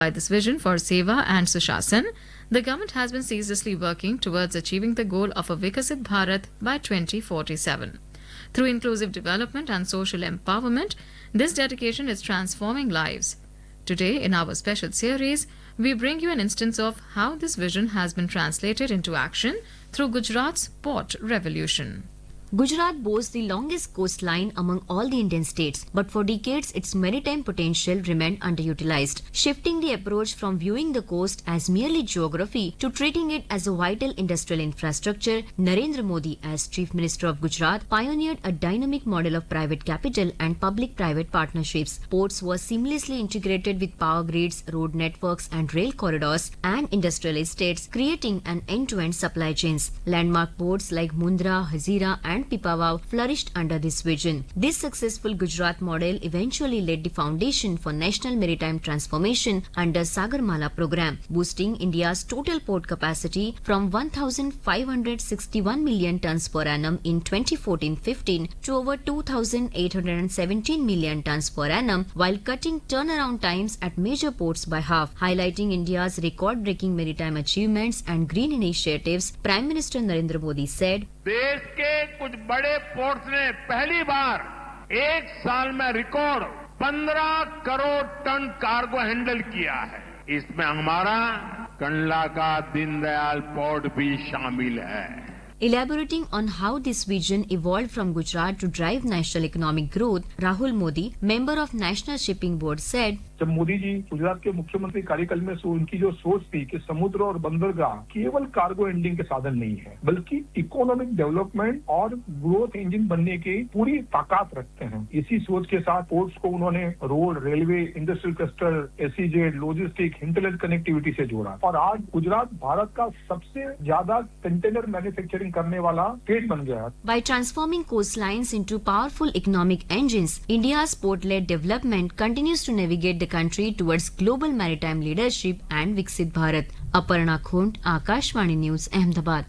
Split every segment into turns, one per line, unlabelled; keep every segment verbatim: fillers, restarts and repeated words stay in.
By this vision for Seva and Sushasana, the government has been ceaselessly working towards achieving the goal of a Vikasit Bharat by twenty forty-seven. Through inclusive development and social empowerment, this dedication is transforming lives. Today, in our special series, we bring you an instance of how this vision has been translated into action through Gujarat's port revolution.
Gujarat boasts the longest coastline among all the Indian states, but for decades its maritime potential remained underutilized. Shifting the approach from viewing the coast as merely geography to treating it as a vital industrial infrastructure, Narendra Modi, as Chief Minister of Gujarat, pioneered a dynamic model of private capital and public-private partnerships. Ports were seamlessly integrated with power grids, road networks and rail corridors and industrial estates, creating an end-to-end supply chains. Landmark ports like Mundra, Hazira and Pipavav flourished under this vision. This successful Gujarat model eventually laid the foundation for national maritime transformation under Sagarmala program, boosting India's total port capacity from one thousand five hundred sixty-one million tons per annum in twenty fourteen fifteen to over two thousand eight hundred seventeen million tons per annum, while cutting turnaround times at major ports by half. Highlighting India's record-breaking maritime achievements and green initiatives, Prime Minister Narendra Modi said,
देश के कुछ बड़े ports ने पहली बार एक साल में record पंद्रह करोड़ टन कार्गो हैंडल किया है. इसमें हमारा कंडला का दीनदयाल पोर्ट भी शामिल है.
Elaborating on how this vision evolved from Gujarat to drive national economic growth, Rahul Modi, member of National Shipping Board, said,
जब मोदी जी गुजरात के मुख्यमंत्री कार्यकाल में सो उनकी जो सोच थी कि समुद्र और बंदरगाह केवल कार्गो हैंडलिंग के साधन नहीं है, बल्कि इकोनॉमिक डेवलपमेंट और ग्रोथ इंजन बनने की पूरी ताकत रखते हैं. इसी सोच के साथ पोर्ट्स को उन्होंने road, railway, industrial cluster, SEZ, logistic, internet connectivity से जोड़ा और आज गुजरात भारत का सबसे ज्यादा कंटेनर मैन्युफैक्चरिंग करने वाला स्टेट बन गया.
By transforming coastlines into powerful economic engines, India's port-led development continues to navigate the country towards global maritime leadership and Viksit Bharat. Aparna Khund, Akashvani News, Ahmedabad.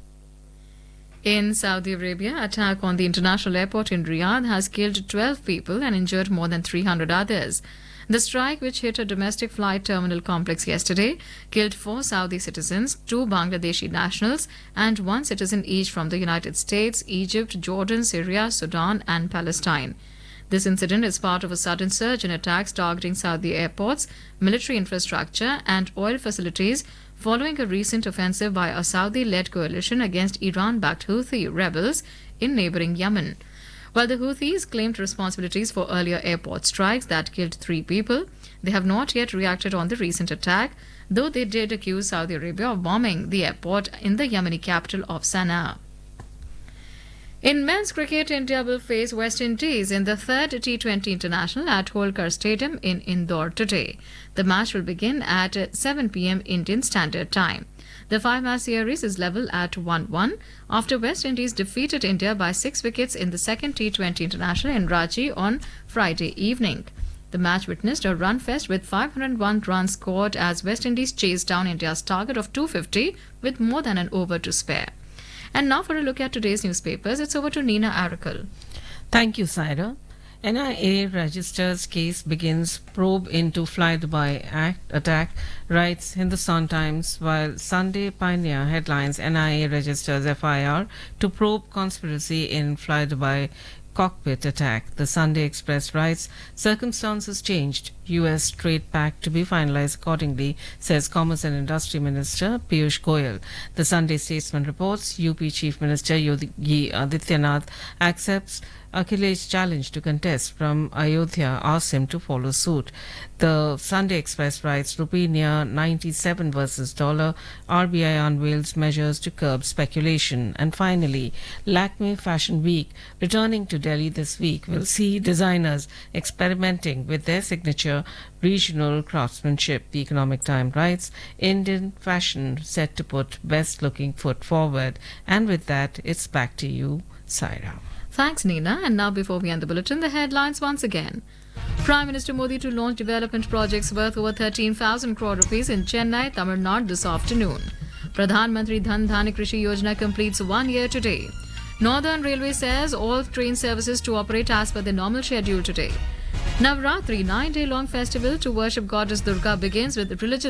In Saudi Arabia, attack on the international airport in Riyadh has killed twelve people and injured more than three hundred others. The strike, which hit a domestic flight terminal complex yesterday, killed four Saudi citizens, two Bangladeshi nationals, and one citizen each from the United States, Egypt, Jordan, Syria, Sudan, and Palestine. This incident is part of a sudden surge in attacks targeting Saudi airports, military infrastructure, and oil facilities following a recent offensive by a Saudi-led coalition against Iran-backed Houthi rebels in neighboring Yemen. While the Houthis claimed responsibilities for earlier airport strikes that killed three people, they have not yet reacted on the recent attack, though they did accuse Saudi Arabia of bombing the airport in the Yemeni capital of Sana'a. In men's cricket, India will face West Indies in the third T twenty International at Holkar Stadium in Indore today. The match will begin at seven p m Indian Standard Time. The five-match series is level at one one after West Indies defeated India by six wickets in the second T twenty International in Ranchi on Friday evening. The match witnessed a run fest with five hundred one runs scored as West Indies chased down India's target of two hundred fifty with more than an over to spare. And now for a look at today's newspapers, it's over to Nina Arakal.
Thank you, Saira. N I A registers case begins probe into Fly Dubai Act attack, writes Hindustan Times, while Sunday Pioneer headlines N I A registers F I R to probe conspiracy in Fly Dubai cockpit attack. The Sunday Express writes, circumstances changed. U S trade pact to be finalized accordingly, says Commerce and Industry Minister Piyush Goyal. The Sunday Statesman reports U P Chief Minister Yogi Adityanath accepts Akhilesh's challenge to contest from Ayodhya, asks him to follow suit. The Sunday Express writes, rupee near ninety-seven versus dollar, R B I unveils measures to curb speculation. And finally, Lakme Fashion Week, returning to Delhi this week, will see designers experimenting with their signature regional craftsmanship. The Economic Times writes, Indian fashion set to put best looking foot forward. And with that, it's back to you, Saira.
Thanks, Nina. And now, before we end the bulletin, the headlines once again. Prime Minister Modi to launch development projects worth over thirteen thousand crore rupees in Chennai, Tamil Nadu this afternoon. Pradhan Mantri Dhan Dhanya Krishi Yojana completes one year today. Northern Railway says all train services to operate as per the normal schedule today. Navratri, nine-day-long festival to worship goddess Durga, begins with religious